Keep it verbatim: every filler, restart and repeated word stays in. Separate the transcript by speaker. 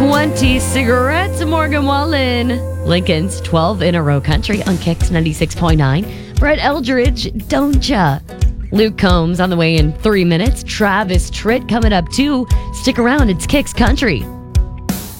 Speaker 1: twenty cigarettes, Morgan Wallen. Lincoln's twelve in a row country on Kicks ninety-six point nine. Brett Eldridge, Don't Ya? Luke Combs on the way in three minutes. Travis Tritt coming up too. Stick around, it's Kicks Country.